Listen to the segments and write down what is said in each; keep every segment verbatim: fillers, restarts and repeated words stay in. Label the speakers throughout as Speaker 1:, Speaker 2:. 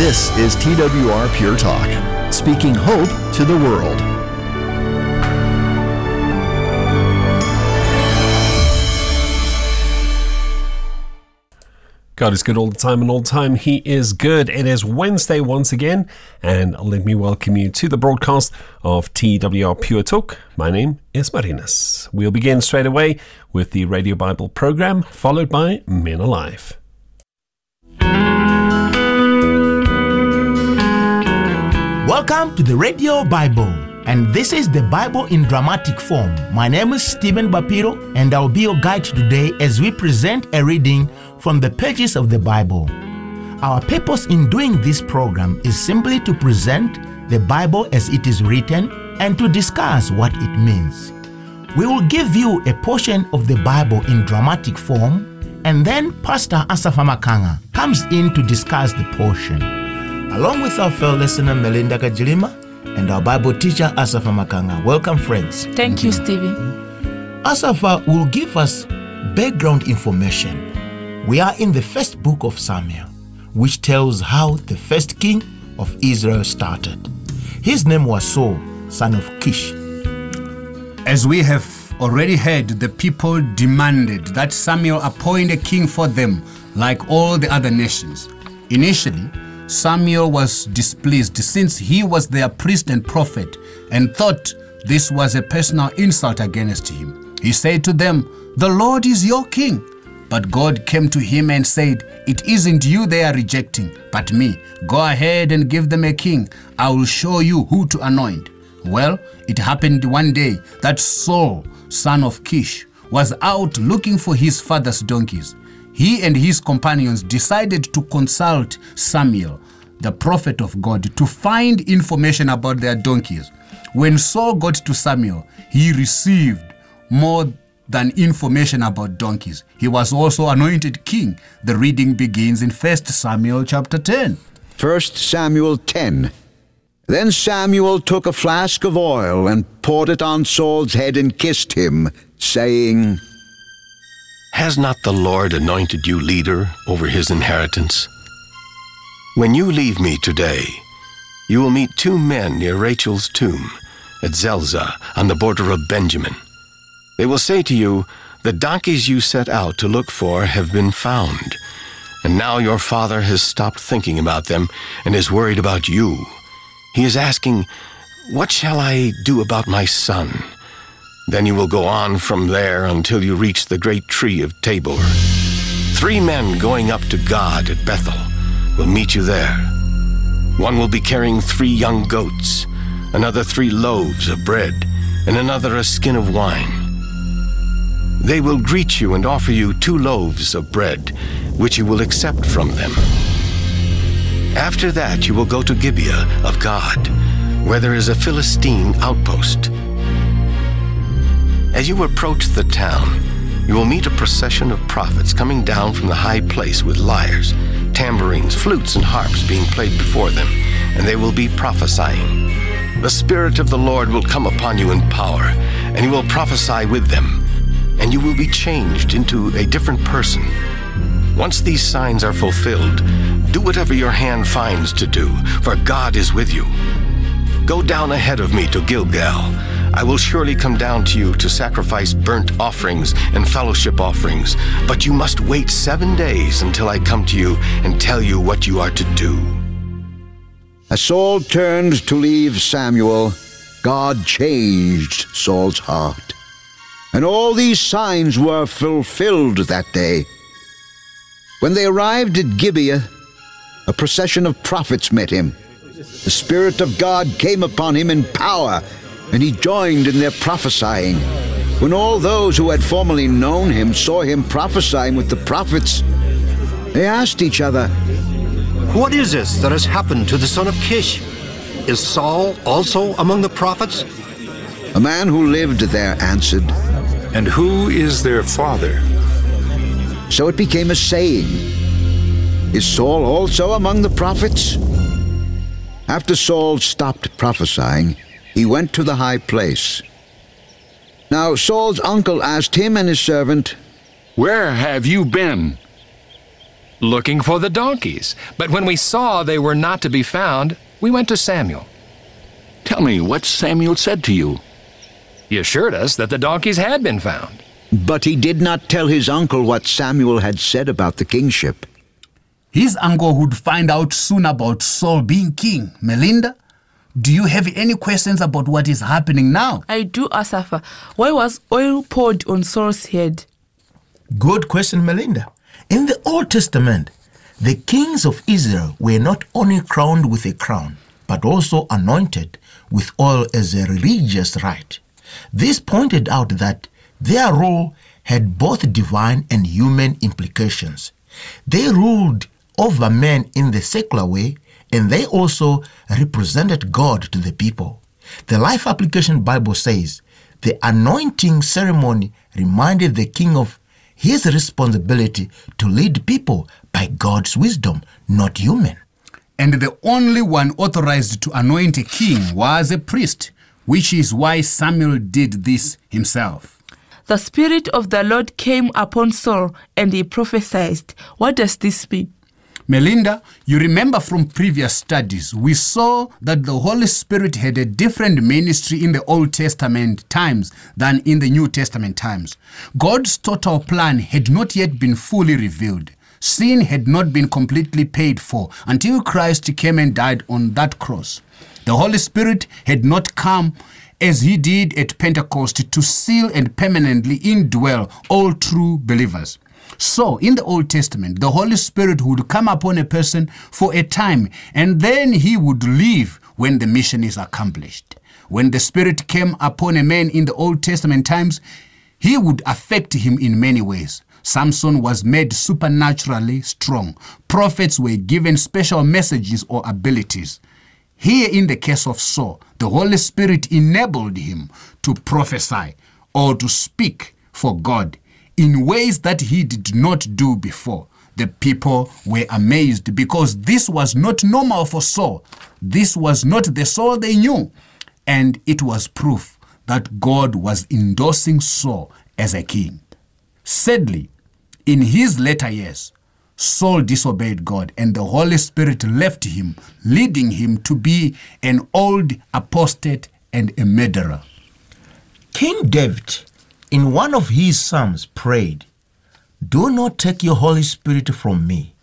Speaker 1: This is T W R Pure Talk, speaking hope to the world.
Speaker 2: God is good all the time, and all the time He is good. It is Wednesday once again, and let me welcome you to the broadcast of T W R Pure Talk. My name is Marinus. We'll begin straight away with the Radio Bible program, followed by Men Alive.
Speaker 3: Welcome to the Radio Bible, and this is the Bible in dramatic form. My name is Stephen Bapiro, and I'll be your guide today as we present a reading from the pages of the Bible. Our purpose in doing this program is simply to present the Bible as it is written and to discuss what it means. We will give you a portion of the Bible in dramatic form, and then Pastor Asafa Makanga comes in to discuss the portion. Along with our fellow listener Melinda Kajilima and our Bible teacher Asafa Makanga. Welcome, friends.
Speaker 4: Thank you, Stephen.
Speaker 3: Asafa will give us background information. We are in the first book of Samuel, which tells how the first king of Israel started. His name was Saul, son of Kish.
Speaker 5: As we have already heard, the people demanded that Samuel appoint a king for them, like all the other nations. Initially, Samuel was displeased since he was their priest and prophet and thought this was a personal insult against him. He said to them, "The Lord is your king." But God came to him and said, "It isn't you they are rejecting, but me. Go ahead and give them a king. I will show you who to anoint." Well, it happened one day that Saul, son of Kish, was out looking for his father's donkeys. He and his companions decided to consult Samuel, the prophet of God, to find information about their donkeys. When Saul got to Samuel, he received more than information about donkeys. He was also anointed king. The reading begins in First Samuel chapter ten.
Speaker 6: First Samuel ten. Then Samuel took a flask of oil and poured it on Saul's head and kissed him, saying,
Speaker 7: "Has not the Lord anointed you leader over his inheritance? When you leave me today, you will meet two men near Rachel's tomb at Zelzah on the border of Benjamin. They will say to you, 'The donkeys you set out to look for have been found, and now your father has stopped thinking about them and is worried about you. He is asking, "What shall I do about my son?" Then you will go on from there until you reach the great tree of Tabor. Three men going up to God at Bethel will meet you there. One will be carrying three young goats, another three loaves of bread, and another a skin of wine. They will greet you and offer you two loaves of bread, which you will accept from them. After that you will go to Gibeah of God, where there is a Philistine outpost. As you approach the town, you will meet a procession of prophets coming down from the high place with lyres, tambourines, flutes, and harps being played before them, and they will be prophesying. The Spirit of the Lord will come upon you in power, and you will prophesy with them, and you will be changed into a different person. Once these signs are fulfilled, do whatever your hand finds to do, for God is with you. Go down ahead of me to Gilgal. I will surely come down to you to sacrifice burnt offerings and fellowship offerings, but you must wait seven days until I come to you and tell you what you are to do."
Speaker 6: As Saul turned to leave Samuel, God changed Saul's heart. And all these signs were fulfilled that day. When they arrived at Gibeah, a procession of prophets met him. The Spirit of God came upon him in power, and he joined in their prophesying. When all those who had formerly known him saw him prophesying with the prophets, they asked each other,
Speaker 8: "What is this that has happened to the son of Kish? Is Saul also among the prophets?"
Speaker 6: A man who lived there answered,
Speaker 9: "And who is their father?"
Speaker 6: So it became a saying, "Is Saul also among the prophets?" After Saul stopped prophesying, he went to the high place. Now Saul's uncle asked him and his servant,
Speaker 9: "Where have you been?"
Speaker 4: looking for the donkeys. But when we saw they were not to be found, we went to Samuel.
Speaker 9: Tell me what Samuel said to you.
Speaker 4: He assured us that the donkeys had been found.
Speaker 6: But he did not tell his uncle what Samuel had said about the kingship.
Speaker 5: His uncle would find out soon about Saul being king. Melinda, do you have any questions about what is happening now?
Speaker 10: I do, Asafa. Why was oil poured on Saul's head?
Speaker 3: Good question, Melinda. In the Old Testament, the kings of Israel were not only crowned with a crown, but also anointed with oil as a religious rite. This pointed out that their role had both divine and human implications. They ruled over men in the secular way, and they also represented God to the people. The Life Application Bible says the anointing ceremony reminded the king of his responsibility to lead people by God's wisdom, not human.
Speaker 5: And the only one authorized to anoint a king was a priest, which is why Samuel did this himself.
Speaker 10: The Spirit of the Lord came upon Saul, and he prophesied. What does this mean?
Speaker 5: Melinda, you remember from previous studies, we saw that the Holy Spirit had a different ministry in the Old Testament times than in the New Testament times. God's total plan had not yet been fully revealed. Sin had not been completely paid for until Christ came and died on that cross. The Holy Spirit had not come as he did at Pentecost to seal and permanently indwell all true believers. So, in the Old Testament, the Holy Spirit would come upon a person for a time, and then he would leave when the mission is accomplished. When the Spirit came upon a man in the Old Testament times, he would affect him in many ways. Samson was made supernaturally strong. Prophets were given special messages or abilities. Here in the case of Saul, the Holy Spirit enabled him to prophesy or to speak for God in ways that he did not do before. The people were amazed because this was not normal for Saul. This was not the Saul they knew. And it was proof that God was endorsing Saul as a king. Sadly, in his later years, Saul disobeyed God, and the Holy Spirit left him, leading him to be an old apostate and a murderer.
Speaker 3: King David, in one of his psalms, prayed, "Do not take your Holy Spirit from me."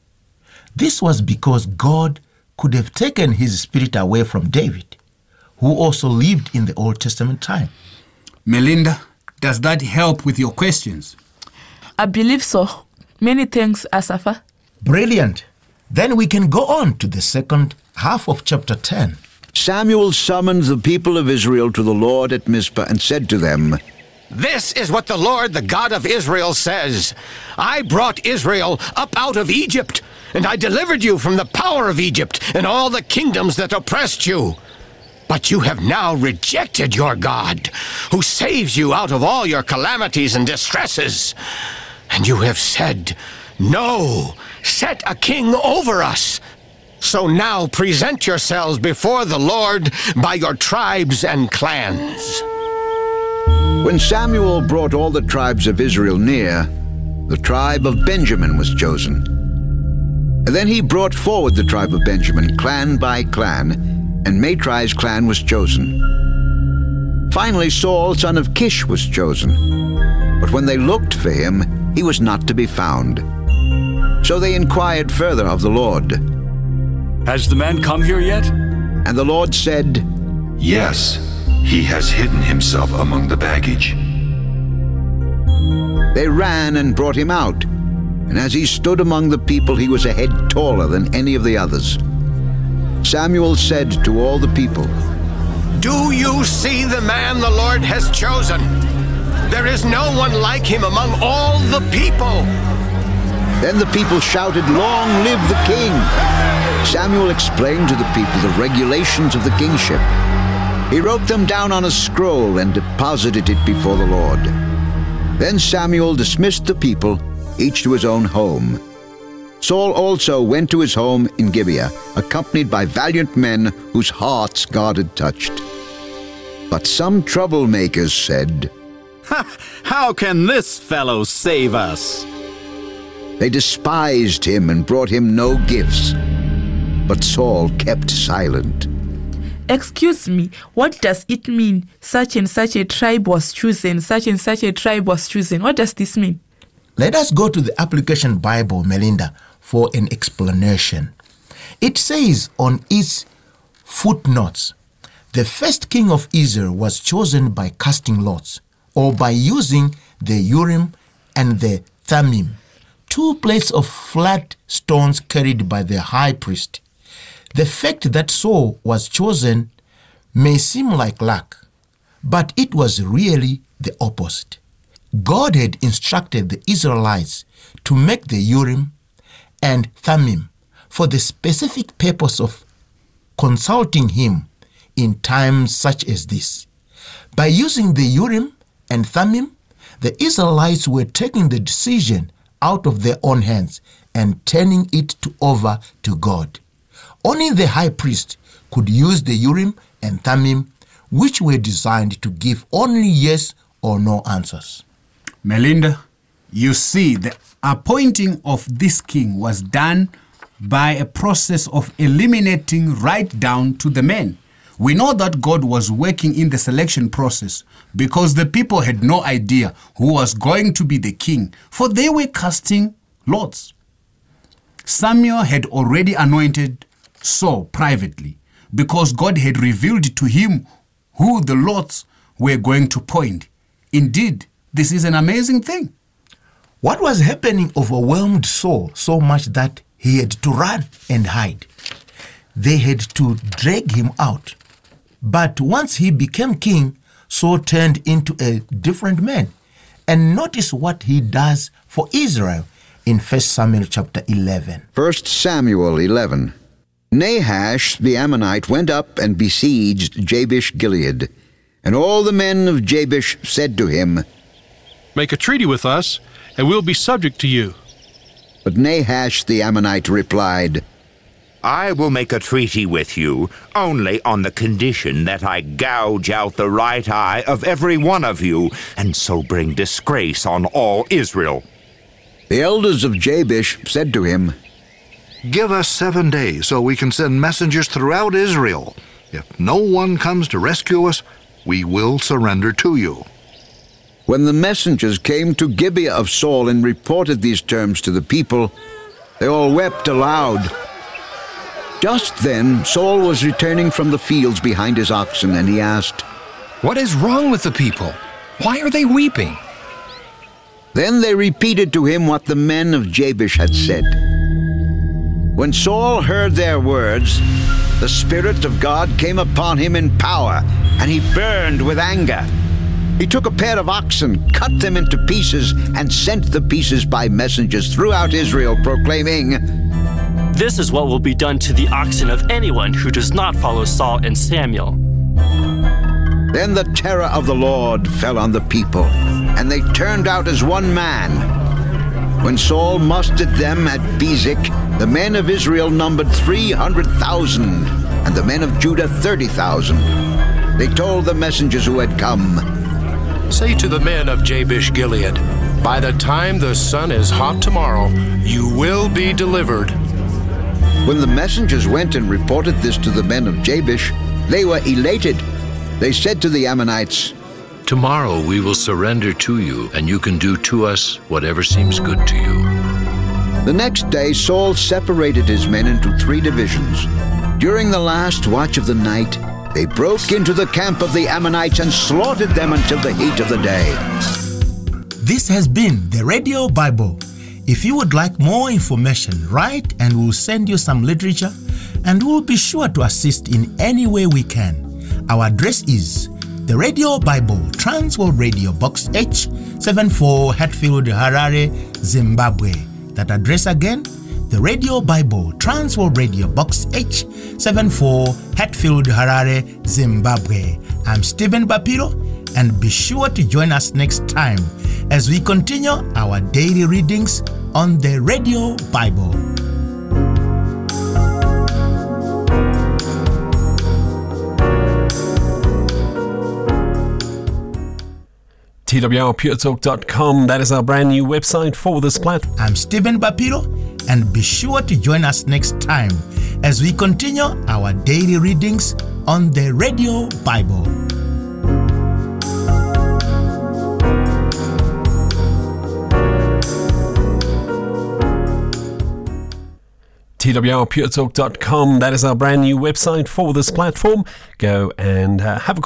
Speaker 3: This was because God could have taken his spirit away from David, who also lived in the Old Testament time.
Speaker 5: Melinda, does that help with your questions?
Speaker 10: I believe so. Many thanks, Asafa.
Speaker 3: Brilliant. Then we can go on to the second half of chapter ten.
Speaker 6: Samuel summoned the people of Israel to the Lord at Mizpah and said to them,
Speaker 7: This is what the Lord, the God of Israel, says. I brought Israel up out of Egypt, and I delivered you from the power of Egypt and all the kingdoms that oppressed you. But you have now rejected your God, who saves you out of all your calamities and distresses. And you have said, No, set a king over us. So now present yourselves before the Lord by your tribes and clans.
Speaker 6: When Samuel brought all the tribes of Israel near, the tribe of Benjamin was chosen. And then he brought forward the tribe of Benjamin, clan by clan, and Matri's clan was chosen. Finally, Saul, son of Kish, was chosen. But when they looked for him, he was not to be found. So they inquired further of the Lord.
Speaker 9: Has the man come here yet?
Speaker 6: And the Lord said,
Speaker 9: Yes, he has hidden himself among the baggage.
Speaker 6: They ran and brought him out, and as he stood among the people, he was a head taller than any of the others. Samuel said to all the people,
Speaker 7: Do you see the man the Lord has chosen? There is no one like him among all the people.
Speaker 6: Then the people shouted, Long live the king! Samuel explained to the people the regulations of the kingship. He wrote them down on a scroll and deposited it before the Lord. Then Samuel dismissed the people, each to his own home. Saul also went to his home in Gibeah, accompanied by valiant men whose hearts God had touched. But some troublemakers said,
Speaker 11: How can this fellow save us?
Speaker 6: They despised him and brought him no gifts. But Saul kept silent.
Speaker 10: Excuse me, what does it mean? Such and such a tribe was chosen, such and such a tribe was chosen. What does this mean?
Speaker 3: Let us go to the Application Bible, Melinda, for an explanation. It says on its footnotes, the first king of Israel was chosen by casting lots, or by using the Urim and the Thummim, two plates of flat stones carried by the high priest. The fact that Saul was chosen may seem like luck, but it was really the opposite. God had instructed the Israelites to make the Urim and Thummim for the specific purpose of consulting him in times such as this. By using the Urim and Thummim, the Israelites were taking the decision out of their own hands and turning it to over to God. Only the high priest could use the Urim and Thummim, which were designed to give only yes or no answers.
Speaker 5: Melinda, you see, the appointing of this king was done by a process of eliminating right down to the men. We know that God was working in the selection process because the people had no idea who was going to be the king, for they were casting lots. Samuel had already anointed Saul privately because God had revealed to him who the lots were going to point. Indeed, this is an amazing thing.
Speaker 3: What was happening overwhelmed Saul so much that he had to run and hide. They had to drag him out. But once he became king, Saul turned into a different man. And notice what he does for Israel in First Samuel chapter eleven.
Speaker 6: First Samuel eleven. Nahash the Ammonite went up and besieged Jabesh-Gilead. And all the men of Jabesh said to him,
Speaker 11: "Make a treaty with us, and we'll be subject to you."
Speaker 6: But Nahash the Ammonite replied,
Speaker 12: "I will make a treaty with you only on the condition that I gouge out the right eye of every one of you, and so bring disgrace on all Israel."
Speaker 6: The elders of Jabesh said to him,
Speaker 9: "Give us seven days so we can send messengers throughout Israel. If no one comes to rescue us, we will surrender to you."
Speaker 6: When the messengers came to Gibeah of Saul and reported these terms to the people, they all wept aloud. Just then Saul was returning from the fields behind his oxen, and he asked,
Speaker 4: "What is wrong with the people? Why are they weeping?"
Speaker 6: Then they repeated to him what the men of Jabesh had said. When Saul heard their words, the Spirit of God came upon him in power, and he burned with anger. He took a pair of oxen, cut them into pieces, and sent the pieces by messengers throughout Israel, proclaiming,
Speaker 13: "This is what will be done to the oxen of anyone who does not follow Saul and Samuel."
Speaker 6: Then the terror of the Lord fell on the people, and they turned out as one man. When Saul mustered them at Bezek, the men of Israel numbered three hundred thousand, and the men of Judah thirty thousand. They told the messengers who had come,
Speaker 11: "Say to the men of Jabesh-Gilead, by the time the sun is hot tomorrow, you will be delivered."
Speaker 6: When the messengers went and reported this to the men of Jabesh, they were elated. They said to the Ammonites,
Speaker 14: "Tomorrow we will surrender to you, and you can do to us whatever seems good to you."
Speaker 6: The next day Saul separated his men into three divisions. During the last watch of the night, they broke into the camp of the Ammonites and slaughtered them until the heat of the day.
Speaker 3: This has been the Radio Bible. If you would like more information, write and we'll send you some literature, and we'll be sure to assist in any way we can. Our address is the Radio Bible, Transworld Radio, Box H seventy-four, Hatfield, Harare, Zimbabwe. That address again, the Radio Bible, Transworld Radio, Box H seventy-four, Hatfield, Harare, Zimbabwe. I'm Stephen Bapiro, and be sure to join us next time as we continue our daily readings on the Radio Bible.
Speaker 2: T T W R pure talk dot com. That is our brand new website for this platform.
Speaker 3: I'm Stephen Bapiro, and be sure to join us next time as we continue our daily readings on the Radio Bible.
Speaker 2: T W R pure talk dot com. That is our brand new website for this platform. Go and uh, have a